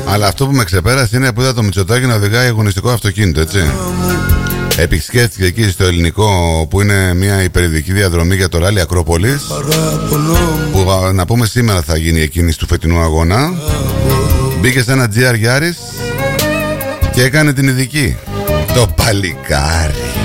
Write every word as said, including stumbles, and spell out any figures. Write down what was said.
Αλλά αυτό που με ξεπέρασε είναι που είδα το Μητσοτάκη να οδηγάει αγωνιστικό αυτοκίνητο, έτσι. Επισκέφθηκε εκεί στο Ελληνικό, που είναι μια υπερηδική διαδρομή για το ράλι Ακρόπολης, που να πούμε σήμερα θα γίνει εκείνη του φετινού αγώνα. Μπήκε σε ένα τζι αρ Yaris και έκανε την ειδική. Το παλικάρι.